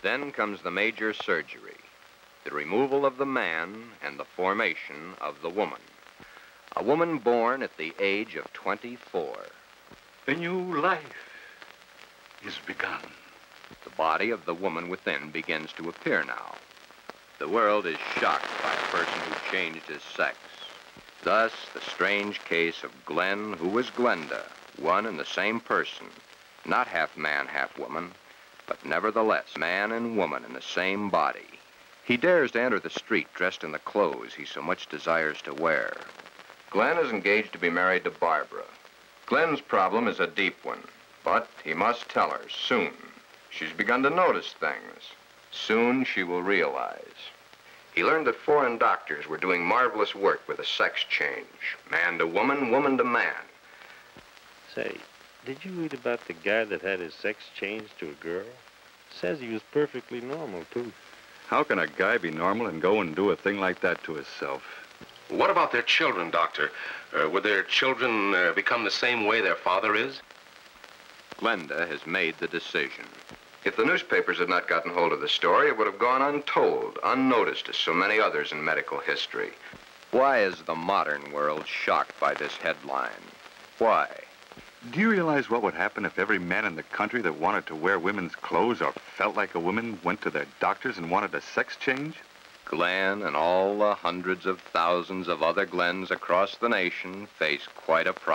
Then comes the major surgery, the removal of the man and the formation of the woman. A woman born at the age of 24. A new life is begun. The body of the woman within begins to appear now. The world is shocked by a person who changed his sex. Thus, the strange case of Glenn, who was Glenda, one and the same person, not half man, half woman, but nevertheless man and woman in the same body. He dares to enter the street dressed in the clothes he so much desires to wear. Glenn is engaged to be married to Barbara. Glenn's problem is a deep one, but he must tell her soon. She's begun to notice things. Soon she will realize. He learned that foreign doctors were doing marvelous work with a sex change. Man to woman, woman to man. Say, did you read about the guy that had his sex changed to a girl? Says he was perfectly normal, too. How can a guy be normal and go and do a thing like that to himself? What about their children, Doctor? Would their children become the same way their father is? Glenda has made the decision. If the newspapers had not gotten hold of the story, it would have gone untold, unnoticed as so many others in medical history. Why is the modern world shocked by this headline? Why? Do you realize what would happen if every man in the country that wanted to wear women's clothes or felt like a woman went to their doctors and wanted a sex change? Glenn and all the hundreds of thousands of other Glens across the nation face quite a problem.